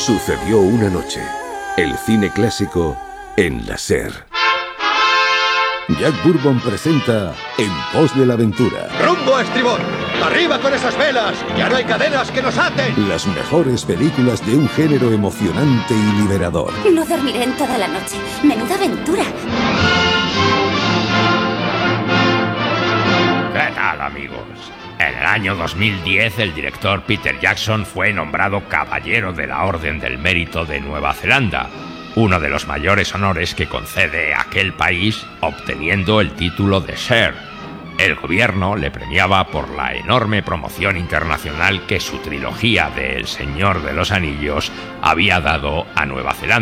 Sucedió una noche. El cine clásico en la SER. Jack Bourbon presenta En pos de la aventura. ¡Rumbo a estribor! ¡Arriba con esas velas! ¡Ya no hay cadenas que nos aten! Las mejores películas de un género emocionante y liberador. No dormiré en toda la noche. ¡Menuda aventura! ¿Qué tal, amigos? En el año 2010, el director Peter Jackson fue nombrado Caballero de la Orden del Mérito de Nueva Zelanda, uno de los mayores honores que concede aquel país, obteniendo el título de Sir. El gobierno le premiaba por la enorme promoción internacional que su trilogía de El Señor de los Anillos había dado a Nueva Zelanda.